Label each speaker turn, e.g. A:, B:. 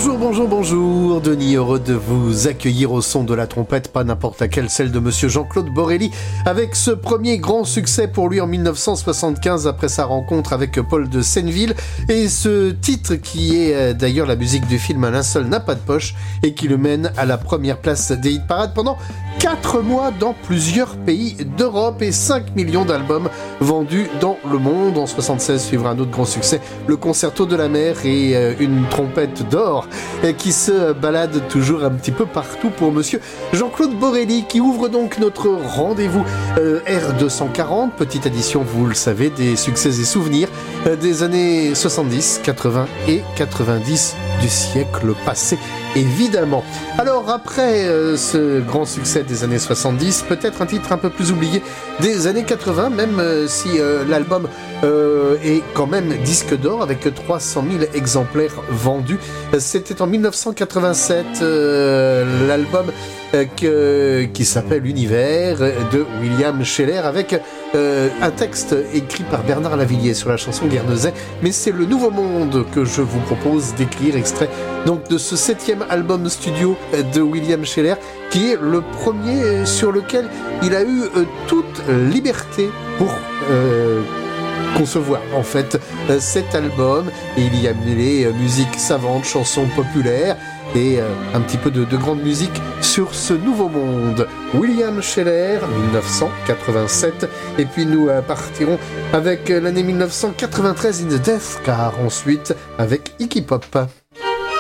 A: Bonjour, Denis, heureux de vous accueillir au son de la trompette, pas n'importe laquelle, celle de monsieur Jean-Claude Borelli, avec ce premier grand succès pour lui en 1975 après sa rencontre avec Paul de Senneville, et ce titre qui est d'ailleurs la musique du film Un linceul n'a pas de poche et qui le mène à la première place des hit parades pendant 4 mois dans plusieurs pays d'Europe et 5 millions d'albums vendus dans le monde. En 76 suivra un autre grand succès, le Concerto de la mer et une trompette d'or qui se balade toujours un petit peu partout pour monsieur Jean-Claude Borelli, qui ouvre donc notre rendez-vous R240, petite édition, vous le savez, des succès et souvenirs des années 70, 80 et 90 du siècle passé, évidemment. Alors après ce grand succès des années 70, peut-être un titre un peu plus oublié des années 80, même si l'album est quand même disque d'or avec 300 000 exemplaires vendus. C'était en 1987 l'album qui s'appelle Univers de William Scheller, avec un texte écrit par Bernard Lavilliers sur la chanson Guernesey, mais c'est le Nouveau Monde que je vous propose d'écrire, extrait donc de ce 7e album studio de William Scheller, qui est le premier sur lequel il a eu toute liberté pour concevoir en fait cet album, et il y a mêlé musique savante, chansons populaires et un petit peu de grande musique sur ce Nouveau Monde. William Scheller, 1987, et puis nous partirons avec l'année 1993 in the Death Car ensuite avec Iggy Pop.